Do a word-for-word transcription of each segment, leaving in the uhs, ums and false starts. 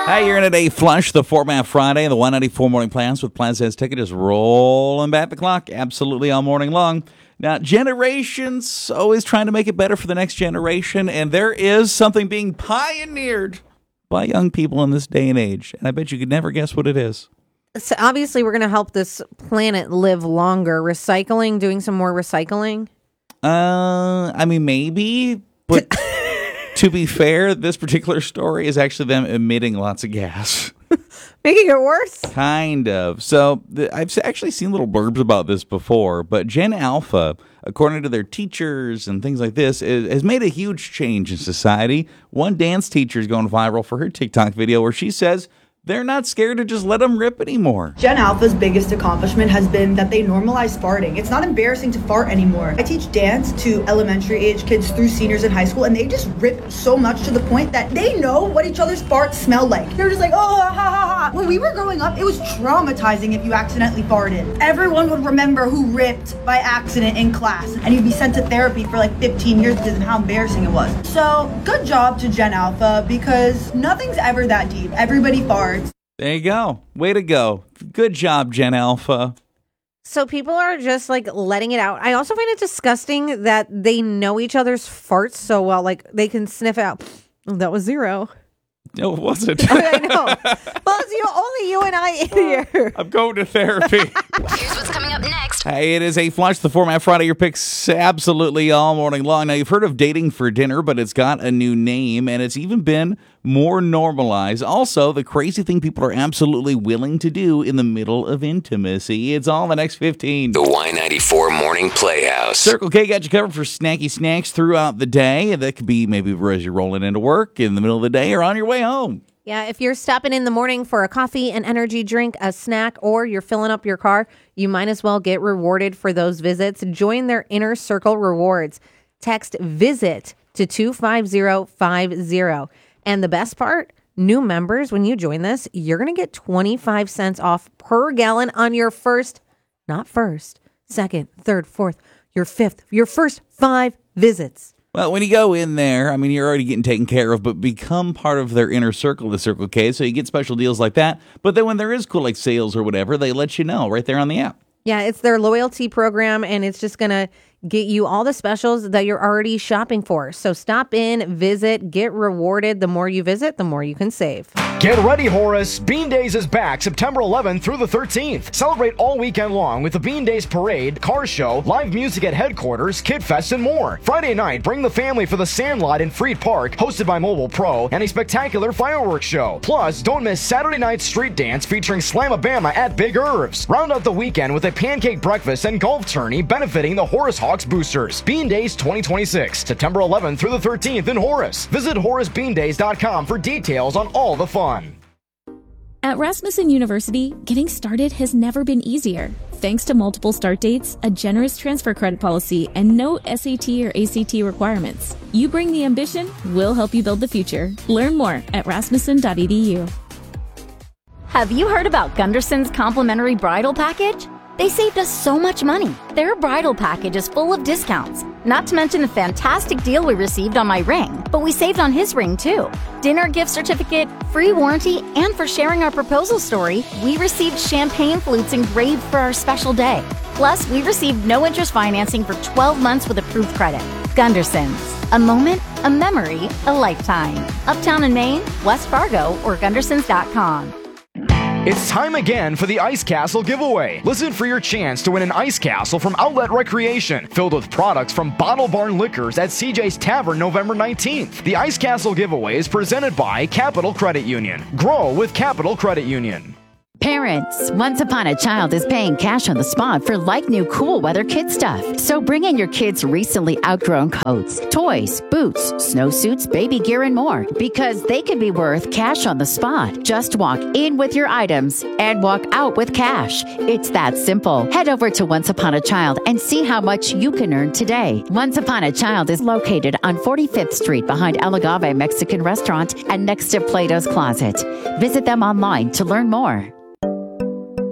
Hey, you're in at a flush, the Format Friday, the one ninety-four Morning Plans with Plaza's ticket is rolling back the clock absolutely all morning long. Now, generations always trying to make it better for the next generation, and there is something being pioneered by young people in this day and age, and I bet you could never guess what it is. So obviously, we're going to help this planet live longer. Recycling, doing some more recycling. Uh, I mean, maybe, but to be fair, this particular story is actually them emitting lots of gas. Making it worse? Kind of. So the, I've actually seen little blurbs about this before, but Gen Alpha, according to their teachers and things like this, is, has made a huge change in society. One dance teacher is going viral for her TikTok video where she says they're not scared to just let them rip anymore. Gen Alpha's biggest accomplishment has been that they normalize farting. It's not embarrassing to fart anymore. I teach dance to elementary age kids through seniors in high school, and they just rip so much to the point that they know what each other's farts smell like. They're just like, oh, ha, ha, ha. When we were growing up, it was traumatizing if you accidentally farted. Everyone would remember who ripped by accident in class, and you'd be sent to therapy for like fifteen years because of how embarrassing it was. So, good job to Gen Alpha, because nothing's ever that deep. Everybody farts. There you go. Way to go. Good job, Gen Alpha. So people are just like letting it out. I also find it disgusting that they know each other's farts so well. Like they can sniff out. Oh, that was zero. No, it wasn't. I know. Well, it's you, only you and I in here. I'm going to therapy. Here's what's coming up next. Hey, it is a flush, the Format Friday. Your picks absolutely all morning long. Now, you've heard of dating for dinner, but it's got a new name, and it's even been more normalized. Also, the crazy thing people are absolutely willing to do in the middle of intimacy. It's all in the next fifteen. The Y ninety-four Morning Playhouse. Circle K got you covered for snacky snacks throughout the day. That could be maybe as you're rolling into work in the middle of the day or on your way home. Yeah, if you're stopping in the morning for a coffee, an energy drink, a snack, or you're filling up your car, you might as well get rewarded for those visits. Join their Inner Circle Rewards. Text VISIT to two five zero five zero. And the best part, new members, when you join this, you're going to get twenty-five cents off per gallon on your first, not first, second, third, fourth, your fifth, your first five visits. Well, when you go in there, I mean, you're already getting taken care of, but become part of their inner circle, the Circle K, so you get special deals like that. But then when there is cool, like sales or whatever, they let you know right there on the app. Yeah, it's their loyalty program, and it's just going to get you all the specials that you're already shopping for. So stop in, visit, get rewarded. The more you visit, the more you can save. Get ready, Horace. Bean Days is back September eleventh through the thirteenth. Celebrate all weekend long with the Bean Days Parade, car show, live music at headquarters, Kid Fest, and more. Friday night, bring the family for the Sandlot in Freed Park, hosted by Mobile Pro, and a spectacular fireworks show. Plus, don't miss Saturday night's street dance featuring Slamabama at Big Irv's. Round out the weekend with a pancake breakfast and golf tourney benefiting the Horace Hawks boosters. Bean Days twenty twenty-six, September eleventh through the thirteenth in Horace. Visit horace bean days dot com for details on all the fun. At Rasmussen University, getting started has never been easier. Thanks to multiple start dates, a generous transfer credit policy, and no S A T or A C T requirements. You bring the ambition, we'll help you build the future. Learn more at rasmussen dot e d u. Have you heard about Gunderson's complimentary bridal package? They saved us so much money. Their bridal package is full of discounts, not to mention a fantastic deal we received on my ring, but we saved on his ring too. Dinner gift certificate, free warranty, and for sharing our proposal story, we received champagne flutes engraved for our special day. Plus, we received no interest financing for twelve months with approved credit. Gunderson's. A moment, a memory, a lifetime. Uptown in Maine, West Fargo, or gundersons dot com. It's time again for the Ice Castle giveaway. Listen for your chance to win an Ice Castle from Outlet Recreation, filled with products from Bottle Barn Liquors at C J's Tavern November nineteenth. The Ice Castle giveaway is presented by Capital Credit Union. Grow with Capital Credit Union. Parents, Once Upon a Child is paying cash on the spot for like-new cool weather kid stuff. So bring in your kids' recently outgrown coats, toys, boots, snowsuits, baby gear, and more, because they can be worth cash on the spot. Just walk in with your items and walk out with cash. It's that simple. Head over to Once Upon a Child and see how much you can earn today. Once Upon a Child is located on forty-fifth Street behind El Agave Mexican Restaurant and next to Plato's Closet. Visit them online to learn more.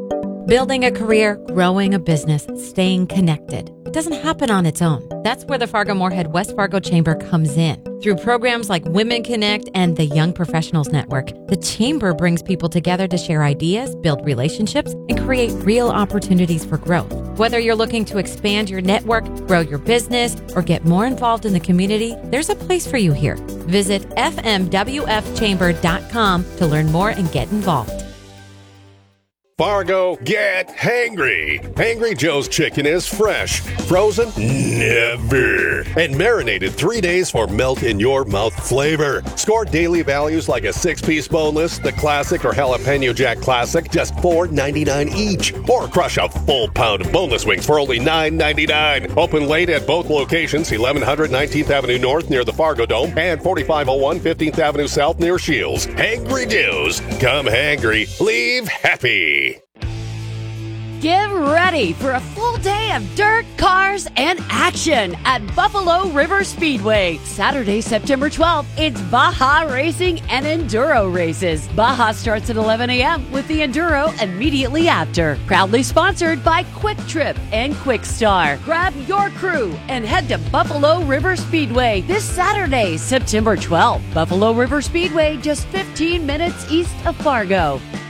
Building a career, growing a business, staying connected. It doesn't happen on its own. That's where the Fargo-Moorhead West Fargo Chamber comes in. Through programs like Women Connect and the Young Professionals Network, the Chamber brings people together to share ideas, build relationships, and create real opportunities for growth. Whether you're looking to expand your network, grow your business, or get more involved in the community, there's a place for you here. Visit f m w f chamber dot com to learn more and get involved. Fargo, get hangry. Hangry Joe's chicken is fresh, frozen, never, and marinated three days for melt-in-your-mouth flavor. Score daily values like a six-piece boneless, the classic, or jalapeno jack classic, just four ninety-nine each. Or crush a full pound of boneless wings for only nine ninety-nine. Open late at both locations, eleven hundred nineteenth Avenue North near the Fargo Dome and forty-five oh one fifteenth Avenue South near Shields. Hangry Joe's. Come hangry, leave happy. Get ready for a full day of dirt, cars, and action at Buffalo River Speedway. Saturday, September twelfth, it's Baja Racing and Enduro races. Baja starts at eleven a.m. with the Enduro immediately after. Proudly sponsored by Quick Trip and Quick Star. Grab your crew and head to Buffalo River Speedway this Saturday, September twelfth. Buffalo River Speedway, just fifteen minutes east of Fargo.